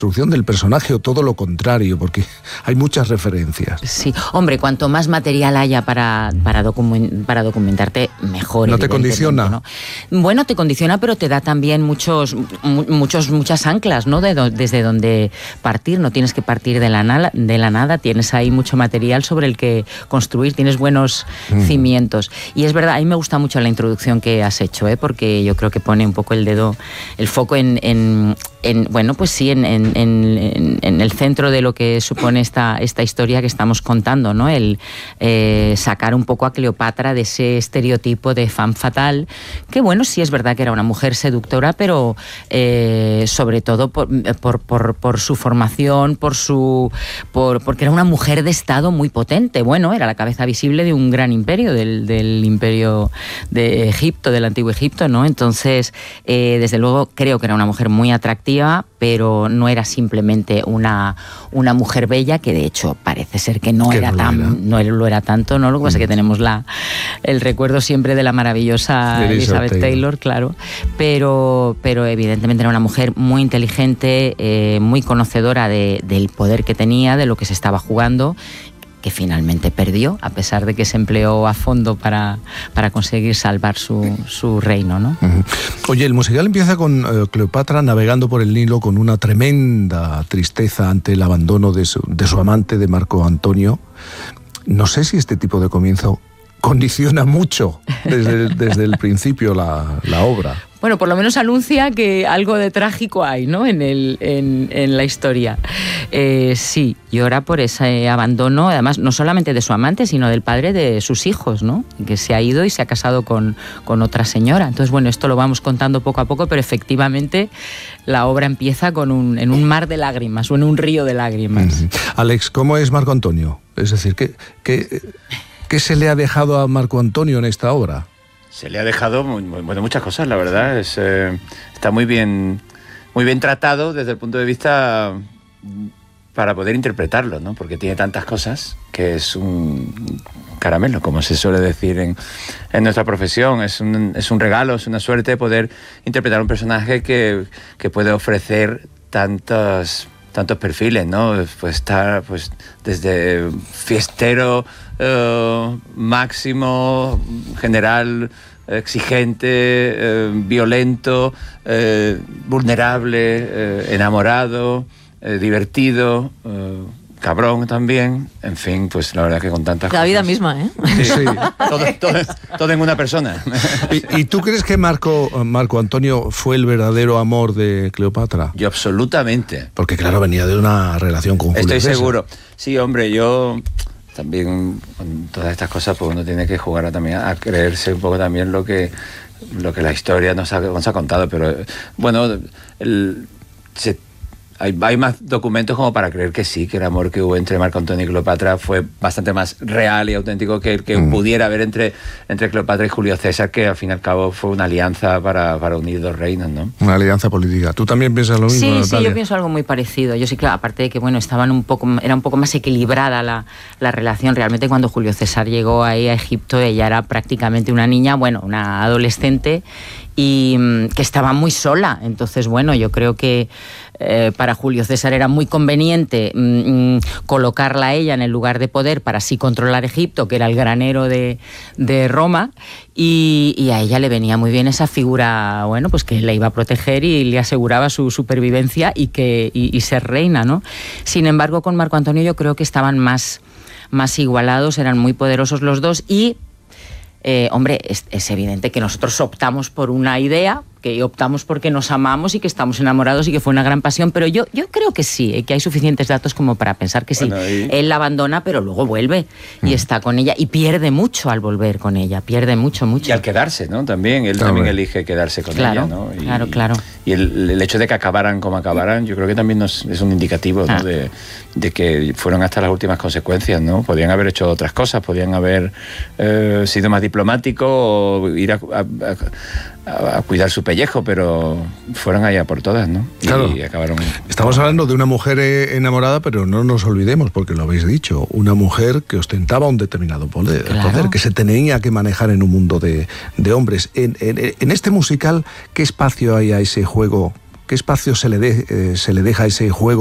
construcción del personaje o todo lo contrario? Porque hay muchas referencias. Sí, hombre, cuanto más material haya para documentarte, mejor. ¿No te condiciona? ¿No? Bueno, te condiciona, pero te da también muchas anclas, ¿no? Desde donde partir. No tienes que partir de la nada. Tienes ahí mucho material sobre el que construir. Tienes buenos cimientos. Y es verdad, a mí me gusta mucho la introducción que has hecho, porque yo creo que pone un poco el foco en el centro de lo que supone esta historia que estamos contando, ¿no? El sacar un poco a Cleopatra de ese estereotipo de femme fatale, que bueno, sí es verdad que era una mujer seductora, pero sobre todo por su formación, porque era una mujer de Estado muy potente. Bueno, era la cabeza visible de un gran imperio, del imperio de Egipto, del antiguo Egipto, ¿no? Entonces, desde luego, creo que era una mujer muy atractiva, pero no era simplemente una mujer bella, que de hecho parece ser que no lo era tanto, ¿no? Lo que pasa es que tenemos el recuerdo siempre de la maravillosa Elizabeth Taylor, claro, pero evidentemente era una mujer muy inteligente, muy conocedora del poder que tenía, de lo que se estaba jugando, que finalmente perdió, a pesar de que se empleó a fondo para conseguir salvar su reino, ¿no? Oye, el musical empieza con Cleopatra navegando por el Nilo con una tremenda tristeza ante el abandono de su amante, de Marco Antonio. No sé si este tipo de comienzo condiciona mucho desde el principio la obra. Bueno, por lo menos anuncia que algo de trágico hay, ¿no? En la historia. Sí, llora por ese abandono, además, no solamente de su amante, sino del padre de sus hijos, ¿no? Que se ha ido y se ha casado con otra señora. Entonces, bueno, esto lo vamos contando poco a poco, pero efectivamente la obra empieza en un mar de lágrimas, o en un río de lágrimas. Alex, ¿cómo es Marco Antonio? Es decir, ¿qué se le ha dejado a Marco Antonio en esta obra? Se le ha dejado muchas cosas, la verdad. Está muy bien tratado desde el punto de vista para poder interpretarlo, ¿no? Porque tiene tantas cosas que es un caramelo, como se suele decir en nuestra profesión. Es un regalo, es una suerte poder interpretar un personaje que puede ofrecer tantos perfiles, ¿no? Pues estar desde fiestero, máximo, general, exigente, violento, vulnerable, enamorado, divertido, cabrón también, en fin, pues la verdad que con tantas cosas. La vida misma, ¿eh? Sí. Todo en una persona. ¿Y tú crees que Marco Antonio fue el verdadero amor de Cleopatra? Yo absolutamente. Porque claro, venía de una relación con Julio César. Estoy seguro. Sí, hombre, yo también con todas estas cosas pues uno tiene que jugar también a creerse un poco también lo que la historia nos ha contado, pero bueno, hay más documentos como para creer que sí, que el amor que hubo entre Marco Antonio y Cleopatra fue bastante más real y auténtico que el que pudiera haber entre Cleopatra y Julio César, que al fin y al cabo fue una alianza para unir dos reinos, ¿no? Una alianza política. ¿Tú también piensas lo mismo, Natalia? Sí, yo pienso algo muy parecido. Yo sí, claro, aparte de que, bueno, era un poco más equilibrada la relación. Realmente cuando Julio César llegó ahí a Egipto, ella era prácticamente una niña, bueno, una adolescente, y que estaba muy sola. Entonces, bueno, yo creo que para Julio César era muy conveniente colocarla a ella en el lugar de poder para así controlar Egipto, que era el granero de Roma, y a ella le venía muy bien esa figura, bueno, pues que la iba a proteger y le aseguraba su supervivencia y ser reina, ¿no? Sin embargo, con Marco Antonio yo creo que estaban más igualados, eran muy poderosos los dos y hombre, es evidente que nosotros optamos por una idea, que optamos porque nos amamos y que estamos enamorados y que fue una gran pasión, pero yo creo que sí, que hay suficientes datos como para pensar que sí. Bueno, él la abandona, pero luego vuelve y está con ella y pierde mucho al volver con ella, pierde mucho. Y al quedarse, ¿no? También, él también elige quedarse con ella, ¿no? Claro. Y el hecho de que acabaran como acabaran, yo creo que también es un indicativo, ¿no? De que fueron hasta las últimas consecuencias, ¿no? Podían haber hecho otras cosas, podían haber sido más diplomáticos o ir a cuidar su pellejo, pero fueron allá por todas, ¿no? Claro. Y acabaron. Estamos hablando de una mujer enamorada, pero no nos olvidemos, porque lo habéis dicho, una mujer que ostentaba un determinado poder, que se tenía que manejar en un mundo de hombres. En este musical, ¿qué espacio hay a ese juego espacio se le deja a ese juego